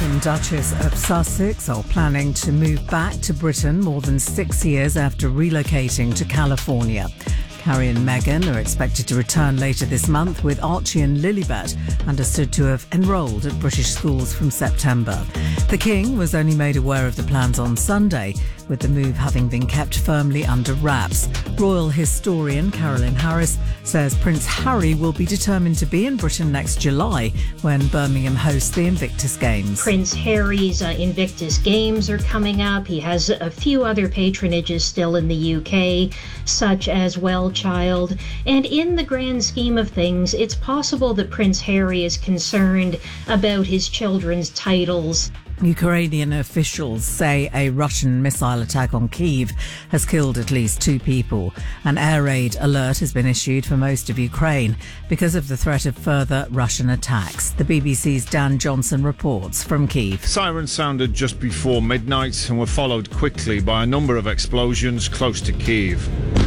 and Duchess of Sussex are planning to move back to Britain more than 6 years after relocating to California. Harry and Meghan are expected to return later this month, with Archie and Lilibet understood to have enrolled at British schools from September. The King was only made aware of the plans on Sunday, with the move having been kept firmly under wraps. Royal historian Carolyn Harris says Prince Harry will be determined to be in Britain next July when Birmingham hosts the Invictus Games. Prince Harry's Invictus Games are coming up. He has a few other patronages still in the UK, such as Wellchild. And in the grand scheme of things, it's possible that Prince Harry is concerned about his children's titles. Ukrainian officials say a Russian missile attack on Kyiv has killed at least 2 people. An air raid alert has been issued for most of Ukraine because of the threat of further Russian attacks. The BBC's Dan Johnson reports from Kyiv. Sirens sounded just before midnight and were followed quickly by a number of explosions close to Kyiv.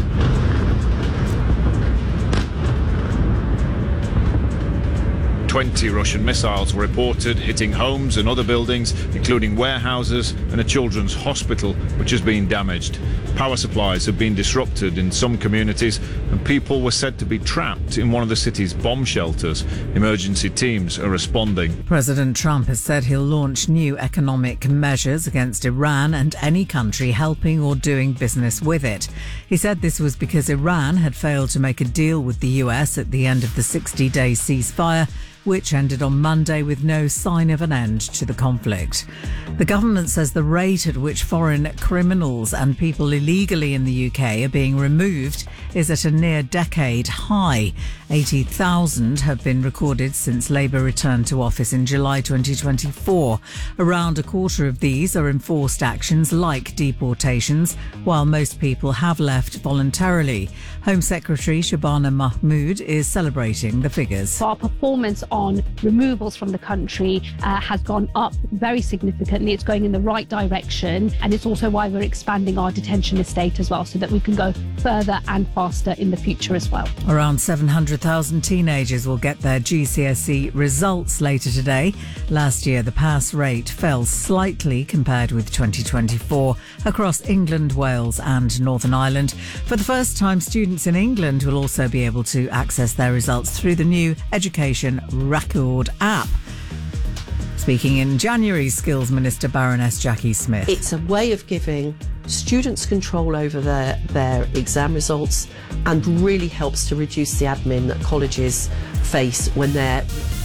20 Russian missiles were reported hitting homes and other buildings, including warehouses and a children's hospital, which has been damaged. Power supplies have been disrupted in some communities, and people were said to be trapped in one of the city's bomb shelters. Emergency teams are responding. President Trump has said he'll launch new economic measures against Iran and any country helping or doing business with it. He said this was because Iran had failed to make a deal with the US at the end of the 60-day ceasefire, which ended on Monday with no sign of an end to the conflict. The government says the rate at which foreign criminals and people illegally in the UK are being removed is at a near-decade high. 80,000 have been recorded since Labour returned to office in July 2024. Around a quarter of these are enforced actions like deportations, while most people have left voluntarily. Home Secretary Shabana Mahmood is celebrating the figures. Our performance on removals from the country has gone up very significantly. It's going in the right direction, and it's also why we're expanding our detention estate as well, so that we can go further and faster in the future as well. Around 700,000 teenagers will get their GCSE results later today. Last year, the pass rate fell slightly compared with 2024 across England, Wales and Northern Ireland. For the first time, students in England will also be able to access their results through the new Education Record app. Speaking in January, Skills Minister Baroness Jackie Smith. It's a way of giving students control over their exam results, and really helps to reduce the admin that colleges face when they're